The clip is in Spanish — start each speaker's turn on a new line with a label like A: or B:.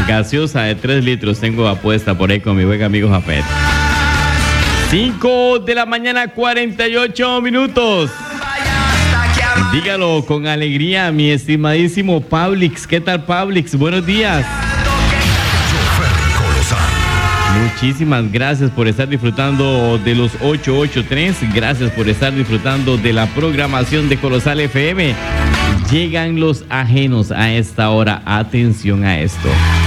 A: Gaseosa de 3 litros tengo apuesta por ahí con mi buen amigo Japet. 5 de la mañana, 48 minutos. Dígalo con alegría, mi estimadísimo Pablix. ¿Qué tal, Pablix? Buenos días. Muchísimas gracias por estar disfrutando de los 883. Gracias por estar disfrutando de la programación de Colosal FM. Llegan los ajenos a esta hora. Atención a esto.